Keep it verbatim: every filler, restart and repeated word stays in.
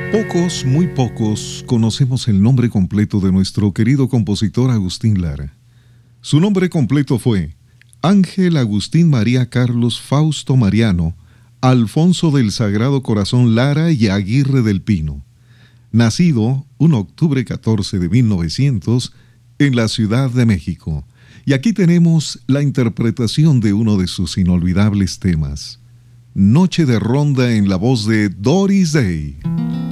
Pocos, muy pocos, conocemos el nombre completo de nuestro querido compositor Agustín Lara. Su nombre completo fue Ángel Agustín María Carlos Fausto Mariano, Alfonso del Sagrado Corazón Lara y Aguirre del Pino. Nacido un octubre catorce de mil novecientos en la Ciudad de México. Y aquí tenemos la interpretación de uno de sus inolvidables temas. Noche de Ronda en la voz de Doris Day.